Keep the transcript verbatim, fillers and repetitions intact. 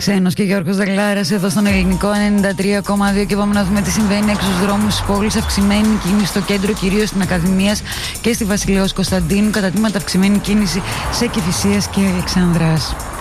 Ξένος και Γιώργος Δαγλάρας εδώ στον Ελληνικό ενενήντα τρία κόμμα δύο και πάμε να δούμε τι συμβαίνει έξω στους δρόμους της πόλης. Αυξημένη κίνηση στο κέντρο, κυρίως στην Ακαδημίας και στη Βασιλέως Κωνσταντίνου. Κατά τμήματα αυξημένη κίνηση σε Κηφισίας και Αλεξανδράς.